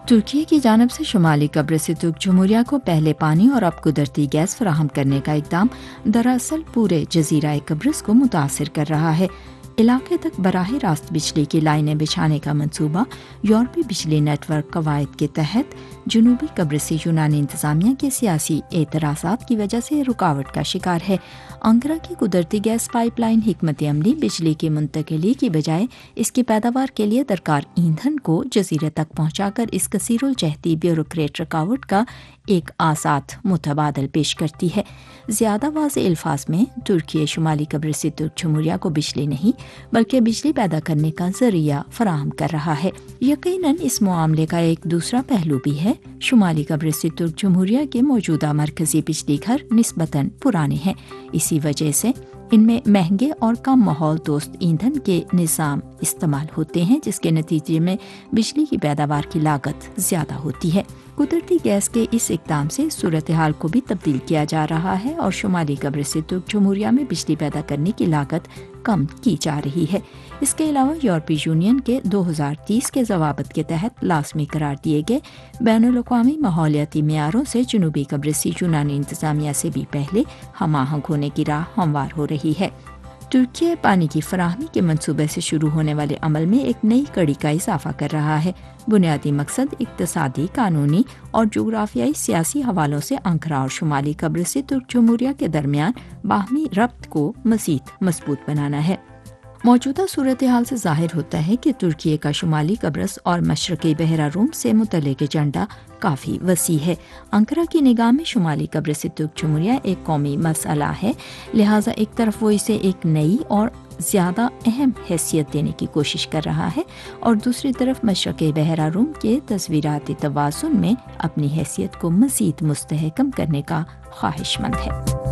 ترکی کی جانب سے شمالی قبرص ترک جمہوریہ کو پہلے پانی اور اب قدرتی گیس فراہم کرنے کا اقدام دراصل پورے جزیرہ قبرص کو متاثر کر رہا ہے۔ علاقے تک براہ راست بجلی کی لائنیں بچھانے کا منصوبہ یورپی بجلی نیٹ ورک قواعد کے تحت جنوبی قبرصی یونانی انتظامیہ کے سیاسی اعتراضات کی وجہ سے رکاوٹ کا شکار ہے۔ انقرہ کی قدرتی گیس پائپ لائن حکمت عملی بجلی کی منتقلی کی بجائے اس کی پیداوار کے لیے درکار ایندھن کو جزیرے تک پہنچا کر اس کثیر الجہتی بیوروکریٹ رکاوٹ کا ایک آسات متبادل پیش کرتی ہے۔ زیادہ واضح الفاظ میں ترکی شمالی قبرصی ترک جمہوریہ کو بجلی نہیں بلکہ بجلی پیدا کرنے کا ذریعہ فراہم کر رہا ہے۔ یقیناً اس معاملے کا ایک دوسرا پہلو بھی ہے۔ شمالی قبرصی ترک جمہوریہ کے موجودہ مرکزی بجلی گھر نسبتاً پرانے ہیں، اسی وجہ سے ان میں مہنگے اور کم ماحول دوست ایندھن کے نظام استعمال ہوتے ہیں، جس کے نتیجے میں بجلی کی پیداوار کی لاگت زیادہ ہوتی ہے۔ قدرتی گیس کے اس اقدام سے صورتحال کو بھی تبدیل کیا جا رہا ہے اور شمالی قبرصی ترک جمہوریہ میں بجلی پیدا کرنے کی لاگت کم کی جا رہی ہے۔ اس کے علاوہ یورپی یونین کے 2030 کے ضوابط کے تحت لازمی قرار دیے گئے بین الاقوامی ماحولیاتی معیاروں سے جنوبی قبرصی یونانی انتظامیہ سے بھی پہلے ہم آہنگ ہونے کی راہ ہموار ہو رہی ہے۔ ترکی پانی کی فراہمی کے منصوبے سے شروع ہونے والے عمل میں ایک نئی کڑی کا اضافہ کر رہا ہے۔ بنیادی مقصد اقتصادی، قانونی اور جغرافیائی سیاسی حوالوں سے انقرہ اور شمالی قبرصی ترک جمہوریہ کے درمیان باہمی ربط کو مزید مضبوط بنانا ہے۔ موجودہ صورتحال سے ظاہر ہوتا ہے کہ ترکی کا شمالی قبرص اور مشرقی بحیرہ روم سے متعلق ایجنڈا کافی وسیع ہے۔ انقرہ کی نگاہ میں شمالی قبرصی ترک جمہوریہ ایک قومی مسئلہ ہے، لہٰذا ایک طرف وہ اسے ایک نئی اور زیادہ اہم حیثیت دینے کی کوشش کر رہا ہے اور دوسری طرف مشرقی بحیرہ روم کے تصویراتی توازن میں اپنی حیثیت کو مزید مستحکم کرنے کا خواہش مند ہے۔